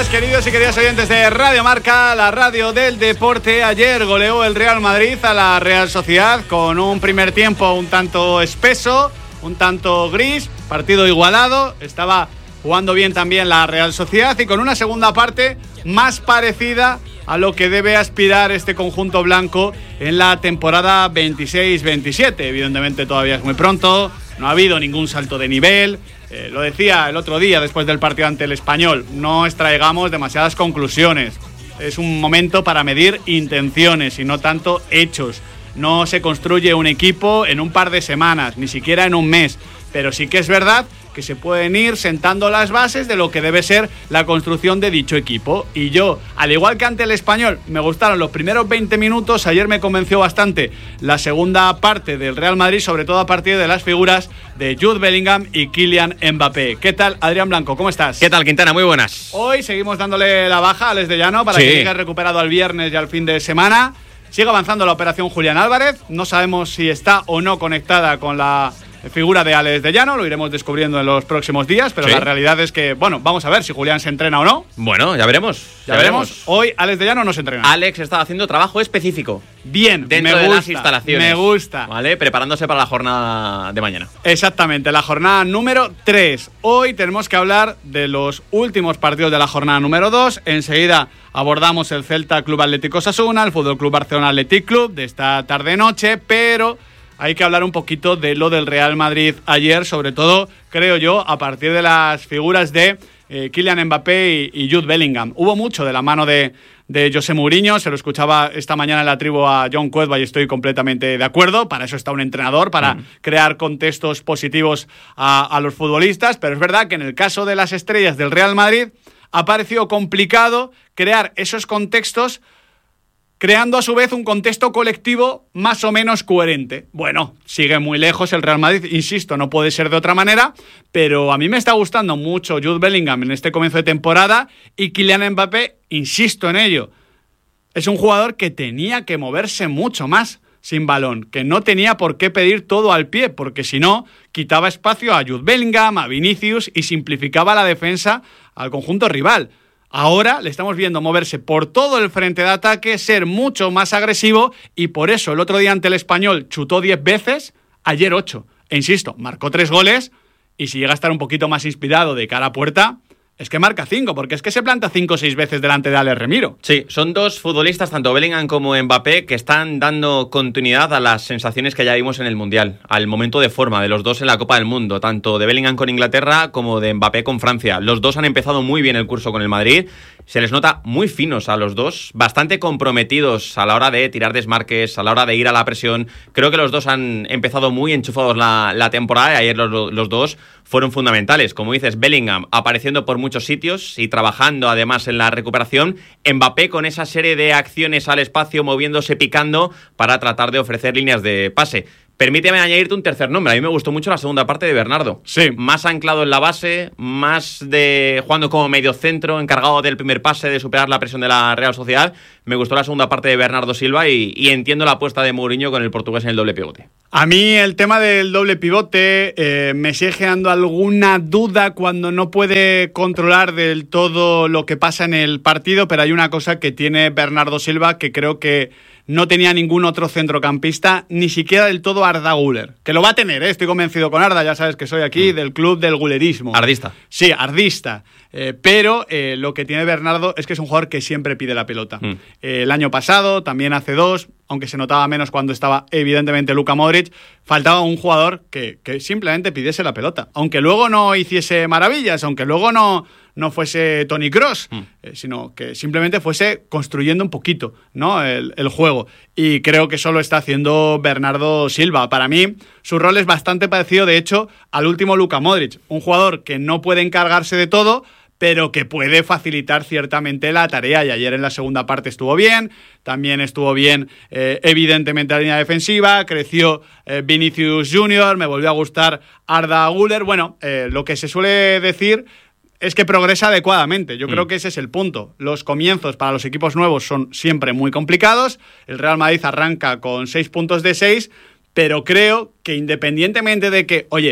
queridos y queridas oyentes de Radio Marca, la radio del deporte. Ayer goleó el Real Madrid a la Real Sociedad con un primer tiempo un tanto espeso, un tanto gris, partido igualado. Estaba jugando bien también la Real Sociedad y con una segunda parte más parecida a lo que debe aspirar este conjunto blanco en la temporada 26-27. Evidentemente todavía es muy pronto, no ha habido ningún salto de nivel. Lo decía el otro día después del partido ante el Español, no extraigamos demasiadas conclusiones. Es un momento para medir intenciones y no tanto hechos. No se construye un equipo en un par de semanas, ni siquiera en un mes, pero sí que es verdad que se pueden ir sentando las bases de lo que debe ser la construcción de dicho equipo. Y yo, al igual que ante el Español, me gustaron los primeros 20 minutos. Ayer me convenció bastante la segunda parte del Real Madrid, sobre todo a partir de las figuras de Jude Bellingham y Kylian Mbappé. ¿Qué tal, Adrián Blanco? ¿Cómo estás? ¿Qué tal, Quintana? Muy buenas. Hoy seguimos dándole la baja a Alex de Llano para que llegue recuperado al viernes y al fin de semana. Sigue avanzando la operación Julián Álvarez. No sabemos si está o no conectada con la figura de Alex de Llano, lo iremos descubriendo en los próximos días, pero la realidad es que, bueno, vamos a ver si Julián se entrena o no. Bueno, ya veremos. Ya veremos. Hoy Alex de Llano no se entrena. Alex está haciendo trabajo específico. Bien, dentro de las instalaciones. Me gusta. Vale, preparándose para la jornada de mañana. Exactamente, la jornada número 3. Hoy tenemos que hablar de los últimos partidos de la jornada número 2. Enseguida abordamos el Celta Club Atlético Osasuna, el Fútbol Club Barcelona Athletic Club de esta tarde-noche, pero hay que hablar un poquito de lo del Real Madrid ayer, sobre todo, creo yo, a partir de las figuras de Kylian Mbappé y Jude Bellingham. Hubo mucho de la mano de José Mourinho, se lo escuchaba esta mañana en la tribu a John Cueva y estoy completamente de acuerdo. Para eso está un entrenador, para crear contextos positivos a los futbolistas, pero es verdad que en el caso de las estrellas del Real Madrid ha parecido complicado crear esos contextos, creando a su vez un contexto colectivo más o menos coherente. Bueno, sigue muy lejos el Real Madrid, insisto, no puede ser de otra manera, pero a mí me está gustando mucho Jude Bellingham en este comienzo de temporada y Kylian Mbappé, insisto en ello, es un jugador que tenía que moverse mucho más sin balón, que no tenía por qué pedir todo al pie, porque si no, quitaba espacio a Jude Bellingham, a Vinicius y simplificaba la defensa al conjunto rival. Ahora le estamos viendo moverse por todo el frente de ataque, ser mucho más agresivo y por eso el otro día ante el Español chutó 10 veces, ayer 8. E insisto, marcó 3 goles y si llega a estar un poquito más inspirado de cara a puerta, es que marca 5, porque es que se planta 5 o 6 veces delante de Alex Remiro. Sí, son dos futbolistas, tanto Bellingham como Mbappé, que están dando continuidad a las sensaciones que ya vimos en el Mundial, al momento de forma de los dos en la Copa del Mundo, tanto de Bellingham con Inglaterra como de Mbappé con Francia. Los dos han empezado muy bien el curso con el Madrid, se les nota muy finos a los dos, bastante comprometidos a la hora de tirar desmarques, a la hora de ir a la presión. Creo que los dos han empezado muy enchufados la temporada y ayer los dos fueron fundamentales. Como dices, Bellingham apareciendo por muchos sitios y trabajando además en la recuperación. Mbappé con esa serie de acciones al espacio, moviéndose, picando para tratar de ofrecer líneas de pase. Permíteme añadirte un tercer nombre. A mí me gustó mucho la segunda parte de Bernardo. Sí. Más anclado en la base, más de jugando como medio centro, encargado del primer pase, de superar la presión de la Real Sociedad. Me gustó la segunda parte de Bernardo Silva y entiendo la apuesta de Mourinho con el portugués en el doble pivote. A mí el tema del doble pivote me sigue generando alguna duda cuando no puede controlar del todo lo que pasa en el partido, pero hay una cosa que tiene Bernardo Silva que creo que no tenía ningún otro centrocampista, ni siquiera del todo Arda Güler. Que lo va a tener, estoy convencido con Arda, ya sabes que soy aquí del club del gulerismo. Ardista. Sí, ardista. Pero lo que tiene Bernardo es que es un jugador que siempre pide la pelota. El año pasado, también hace 2, aunque se notaba menos cuando estaba evidentemente Luka Modric, faltaba un jugador que simplemente pidiese la pelota. Aunque luego no hiciese maravillas, aunque luego no fuese Toni Kroos, sino que simplemente fuese construyendo un poquito, ¿no? el juego. Y creo que eso lo está haciendo Bernardo Silva. Para mí, su rol es bastante parecido, de hecho, al último Luka Modric. Un jugador que no puede encargarse de todo, pero que puede facilitar ciertamente la tarea. Y ayer en la segunda parte estuvo bien, también estuvo bien evidentemente la línea defensiva, creció Vinicius Junior, me volvió a gustar Arda Güler. Bueno, lo que se suele decir es que progresa adecuadamente. Yo creo que ese es el punto. Los comienzos para los equipos nuevos son siempre muy complicados. El Real Madrid arranca con 6 puntos de 6, pero creo que independientemente de que, oye,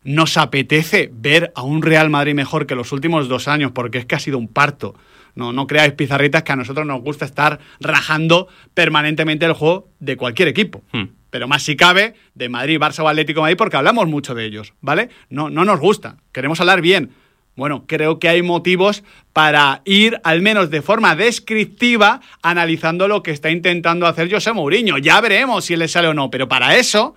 nos apetece ver a un Real Madrid mejor que los últimos 2 años, porque es que ha sido un parto. No creáis pizarritas, que a nosotros nos gusta estar rajando permanentemente el juego de cualquier equipo. Pero más si cabe de Madrid, Barça o Atlético de Madrid, porque hablamos mucho de ellos, ¿vale? No nos gusta, queremos hablar bien. Bueno, creo que hay motivos para ir, al menos de forma descriptiva, analizando lo que está intentando hacer José Mourinho. Ya veremos si le sale o no, pero para eso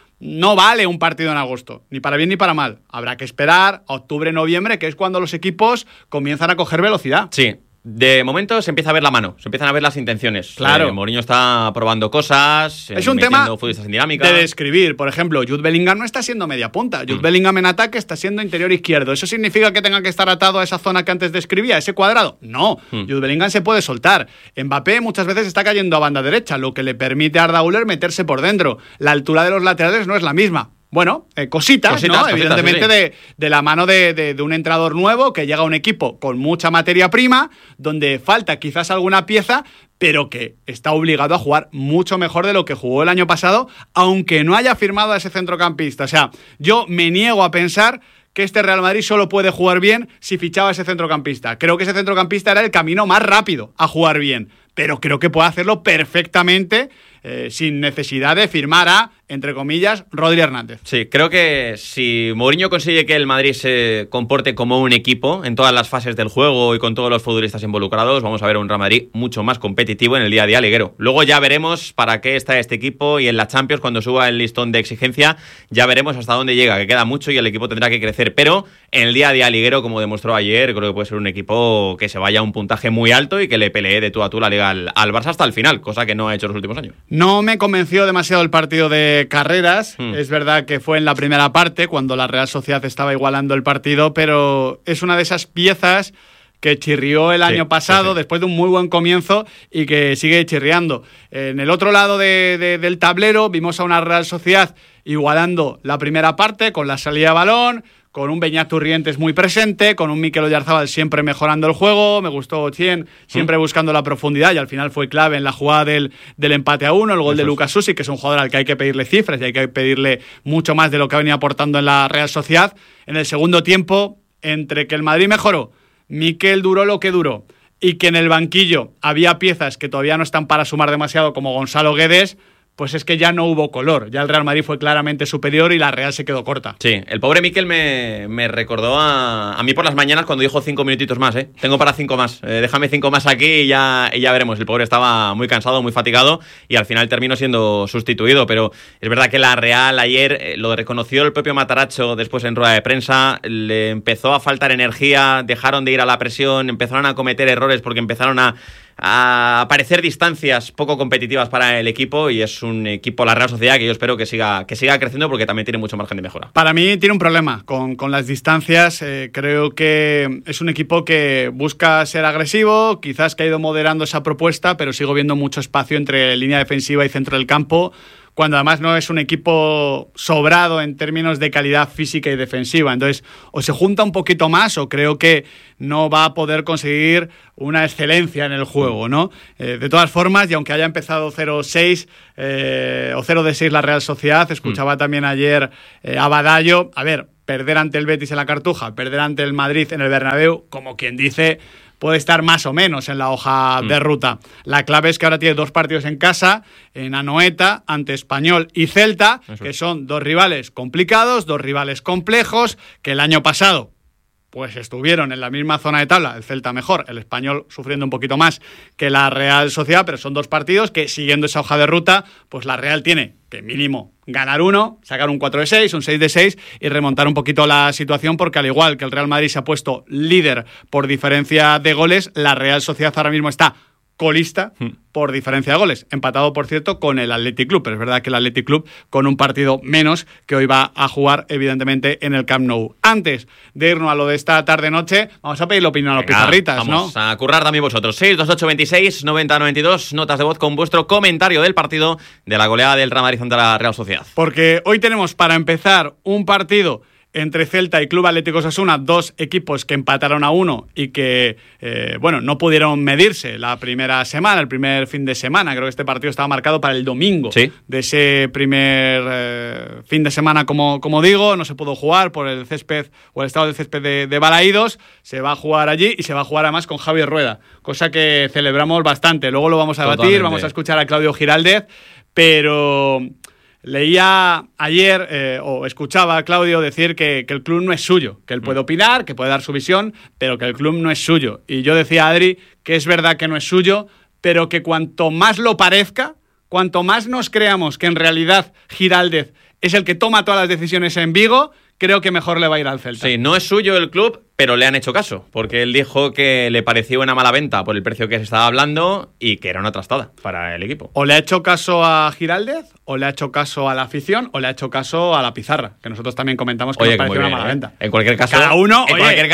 no vale un partido en agosto, ni para bien ni para mal. Habrá que esperar a octubre, noviembre, que es cuando los equipos comienzan a coger velocidad. Sí. De momento se empieza a ver la mano, se empiezan a ver las intenciones. Claro. Mourinho está probando cosas. Es un tema futbolistas en dinámica. de describir. Por ejemplo, Jude Bellingham no está siendo media punta. Jude Bellingham en ataque está siendo interior izquierdo. ¿Eso significa que tenga que estar atado a esa zona que antes describía, ese cuadrado? No. Jude Bellingham se puede soltar. Mbappé muchas veces está cayendo a banda derecha, lo que le permite a Arda Güler meterse por dentro. La altura de los laterales no es la misma. Bueno, cositas, ¿no? Evidentemente sí. de la mano de un entrenador nuevo que llega a un equipo con mucha materia prima, donde falta quizás alguna pieza, pero que está obligado a jugar mucho mejor de lo que jugó el año pasado, aunque no haya firmado a ese centrocampista. O sea, yo me niego a pensar que este Real Madrid solo puede jugar bien si fichaba a ese centrocampista. Creo que ese centrocampista era el camino más rápido a jugar bien, pero creo que puede hacerlo perfectamente sin necesidad de firmar a, entre comillas, Rodri Hernández. Sí, creo que si Mourinho consigue que el Madrid se comporte como un equipo en todas las fases del juego y con todos los futbolistas involucrados, vamos a ver un Real Madrid mucho más competitivo en el día a día liguero. Luego ya veremos para qué está este equipo, y en la Champions, cuando suba el listón de exigencia, ya veremos hasta dónde llega, que queda mucho y el equipo tendrá que crecer. Pero en el día a día liguero, como demostró ayer, creo que puede ser un equipo que se vaya a un puntaje muy alto y que le pelee de tú a tú la liga al Barça hasta el final, cosa que no ha hecho los últimos años. No me convenció demasiado el partido de Carreras. Es verdad que fue en la primera parte, cuando la Real Sociedad estaba igualando el partido, pero es una de esas piezas que chirrió el año pasado, después de un muy buen comienzo, y que sigue chirriando. En el otro lado del tablero vimos a una Real Sociedad igualando la primera parte con la salida de balón, con un Beñat Turrientes muy presente, con un Mikel Oyarzabal siempre mejorando el juego. Me gustó Otién siempre buscando la profundidad, y al final fue clave en la jugada del empate a 1, el gol de Lucas Susi, que es un jugador al que hay que pedirle cifras y hay que pedirle mucho más de lo que ha venido aportando en la Real Sociedad. En el segundo tiempo, entre que el Madrid mejoró, Mikel duró lo que duró, y que en el banquillo había piezas que todavía no están para sumar demasiado, como Gonzalo Guedes, pues es que ya no hubo color. Ya el Real Madrid fue claramente superior y la Real se quedó corta. Sí, el pobre Mikel me recordó a mí por las mañanas cuando dijo 5 minutitos más, ¿eh? Tengo para 5 más. Déjame 5 más aquí y ya veremos. El pobre estaba muy cansado, muy fatigado, y al final terminó siendo sustituido. Pero es verdad que la Real ayer, lo reconoció el propio Matarazzo después en rueda de prensa, le empezó a faltar energía, dejaron de ir a la presión, empezaron a cometer errores porque empezaron a aparecer distancias poco competitivas para el equipo, y es un equipo, la Real Sociedad, que yo espero que siga creciendo, porque también tiene mucho margen de mejora. Para mí tiene un problema con las distancias. Creo que es un equipo que busca ser agresivo, quizás que ha ido moderando esa propuesta, pero sigo viendo mucho espacio entre línea defensiva y centro del campo, cuando además no es un equipo sobrado en términos de calidad física y defensiva. Entonces, o se junta un poquito más, o creo que no va a poder conseguir una excelencia en el juego, ¿no? De todas formas, y aunque haya empezado 0-6 o 0-6 la Real Sociedad, escuchaba también ayer a Badallo, a ver, perder ante el Betis en la Cartuja, perder ante el Madrid en el Bernabéu, como quien dice, puede estar más o menos en la hoja de ruta. La clave es que ahora tiene 2 partidos en casa, en Anoeta, ante Español y Celta, que son 2 rivales complicados, 2 rivales complejos, que el año pasado pues estuvieron en la misma zona de tabla, el Celta mejor, el Español sufriendo un poquito más que la Real Sociedad, pero son 2 partidos que, siguiendo esa hoja de ruta, pues la Real tiene que mínimo ganar 1, sacar un 4-6, un 6-6 y remontar un poquito la situación, porque al igual que el Real Madrid se ha puesto líder por diferencia de goles, la Real Sociedad ahora mismo está colista por diferencia de goles, empatado por cierto con el Athletic Club, pero es verdad que el Athletic Club con un partido menos, que hoy va a jugar evidentemente en el Camp Nou. Antes de irnos a lo de esta tarde-noche, vamos a pedir la opinión a los pizarritas, vamos, ¿no? A currar también vosotros. 628269092, notas de voz con vuestro comentario del partido, de la goleada del Real Madrid ante la Real Sociedad. Porque hoy tenemos, para empezar, un partido entre Celta y Club Atlético Osasuna, dos equipos que empataron a 1 y que, no pudieron medirse la primera semana, el primer fin de semana. Creo que este partido estaba marcado para el domingo de ese primer fin de semana, como digo. No se pudo jugar por el césped o el estado del césped de Balaídos. Se va a jugar allí y se va a jugar además con Javier Rueda, cosa que celebramos bastante. Luego lo vamos a debatir, vamos a escuchar a Claudio Giraldez, pero... Leía ayer o escuchaba a Claudio decir que el club no es suyo, que él puede opinar, que puede dar su visión, pero que el club no es suyo. Y yo decía a Adri que es verdad que no es suyo, pero que cuanto más lo parezca, cuanto más nos creamos que en realidad Giraldez es el que toma todas las decisiones en Vigo, creo que mejor le va a ir al Celta. Sí, no es suyo el club, pero le han hecho caso, porque él dijo que le pareció una mala venta por el precio que se estaba hablando y que era una trastada para el equipo. O le ha hecho caso a Giraldez, o le ha hecho caso a la afición, o le ha hecho caso a la pizarra, que nosotros también comentamos que nos pareció una mala venta. En cualquier caso, cada uno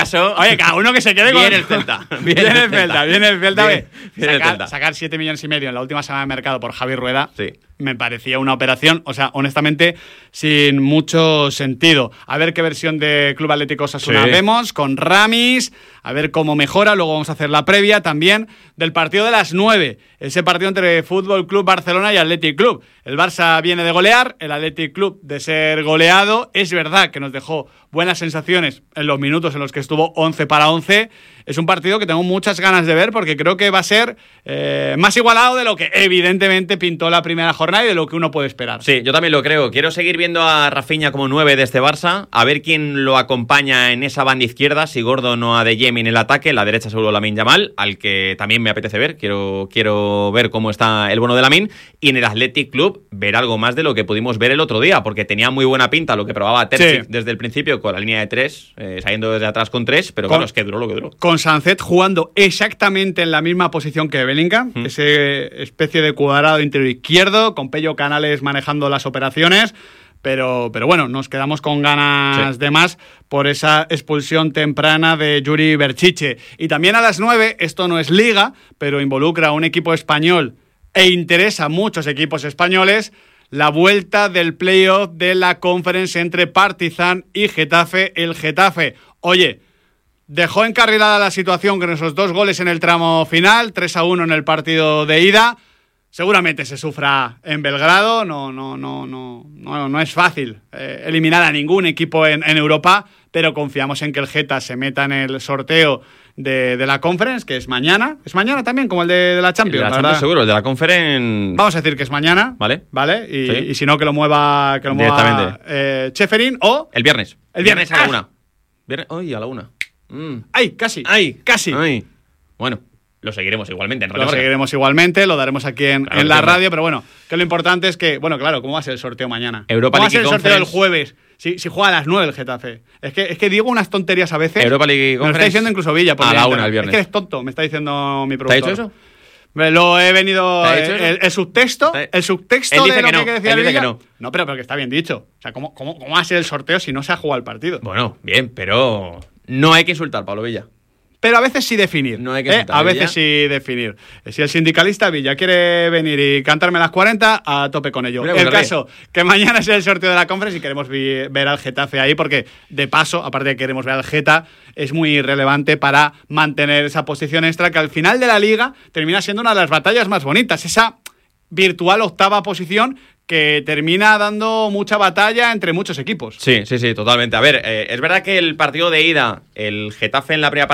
que se quede con el Celta. Viene el Celta. Sacar 7,5 millones en la última semana de mercado por Javier Rueda, me parecía una operación, honestamente, sin mucho sentido. A ver qué versión de Club Atlético Osasuna vemos, con Ramis, a ver cómo mejora. Luego vamos a hacer la previa también del partido de las 9, ese partido entre Fútbol Club Barcelona y Athletic Club. El Barça viene de golear, el Athletic Club de ser goleado. Es verdad que nos dejó buenas sensaciones en los minutos en los que estuvo 11-11. Es un partido que tengo muchas ganas de ver porque creo que va a ser más igualado de lo que evidentemente pintó la primera jornada y de lo que uno puede esperar. Sí, yo también lo creo. Quiero seguir viendo a Rafinha como 9 de este Barça, a ver quién lo acompaña en esa banda izquierda, si Gordon o Adeyemi en el ataque, en la derecha seguro Lamine Yamal, al que también me apetece ver. Quiero ver cómo está el bueno de Lamine, y en el Athletic Club ver algo más de lo que pudimos ver el otro día, porque tenía muy buena pinta lo que probaba Terzic desde el principio con la línea de 3, saliendo desde atrás con 3, pero claro, es que duró lo que duró. Con Sancet jugando exactamente en la misma posición que Bellingham, ese especie de cuadrado interior izquierdo, con Pello Canales manejando las operaciones, pero bueno, nos quedamos con ganas de más por esa expulsión temprana de Yuri Berchiche. Y también a las 9, esto no es liga, pero involucra a un equipo español e interesa a muchos equipos españoles, la vuelta del playoff de la Conference entre Partizan y Getafe. El Getafe, dejó encarrilada la situación con esos 2 goles en el tramo final, 3-1 en el partido de ida. Seguramente se sufra en Belgrado, no es fácil eliminar a ningún equipo en Europa, pero confiamos en que el Geta se meta en el sorteo de la Conference, que es mañana. ¿Es mañana también, como el de la Champions? El de la Champions seguro, el de la Conference... Vamos a decir que es mañana, ¿vale? Y si no, que lo mueva Cheferin o... El viernes a la 1. A la 1. ¡Ay, casi! Bueno, lo seguiremos igualmente en Radio Marca. Lo seguiremos igualmente, lo daremos aquí en la radio, pero bueno, que lo importante es que, ¿cómo va a ser el sorteo mañana? Europa ¿Cómo va a League ser el sorteo el jueves? Si juega a las 9 el Getafe. Es que digo unas tonterías a veces. Europa League Conference. Me lo está diciendo incluso Villa. A la 1 el viernes. Es que eres tonto, me está diciendo mi productor. ¿Te ha dicho eso? Me lo he venido... El subtexto de lo que decía Villa. Que no. No, pero que está bien dicho. O sea, ¿cómo va a ser el sorteo si no se ha jugado el partido? Bueno, bien, pero no hay que insultar, Pablo Villa. Pero a veces sí definir. No hay que insultar, a veces sí definir. Si el sindicalista Villa quiere venir y cantarme las 40, a tope con ello. El caso, que mañana es el sorteo de la Conference y queremos ver al Getafe ahí, porque de paso, aparte de que queremos ver al Geta, es muy relevante para mantener esa posición extra que al final de la Liga termina siendo una de las batallas más bonitas. Esa virtual 8ª posición que termina dando mucha batalla entre muchos equipos. Sí, totalmente. A ver, es verdad que el partido de ida, el Getafe en la primera parte